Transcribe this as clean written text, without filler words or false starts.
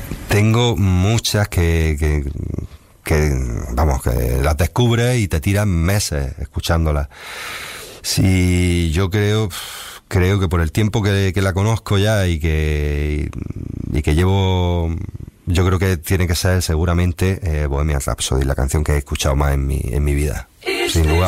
Tengo muchas que vamos, que las descubres y te tiras meses escuchándolas. Sí, yo creo que por el tiempo que la conozco ya y que llevo, yo creo que tiene que ser seguramente Bohemian Rhapsody, la canción que he escuchado más en mi vida, sin lugar.